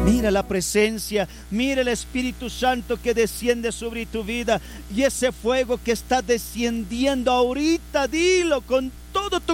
Mira la presencia, mira el Espíritu Santo que desciende sobre tu vida. Y ese fuego que está descendiendo ahorita, dilo con todo tu